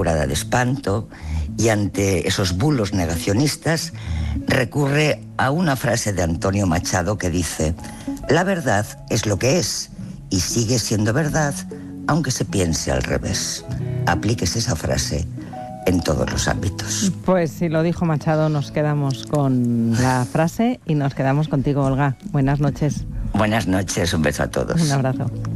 curada de espanto, y ante esos bulos negacionistas recurre a una frase de Antonio Machado que dice: la verdad es lo que es y sigue siendo verdad aunque se piense al revés. Aplíquese esa frase en todos los ámbitos. Pues si lo dijo Machado, nos quedamos con la frase y nos quedamos contigo, Olga. Buenas noches. Buenas noches, un beso a todos. Un abrazo.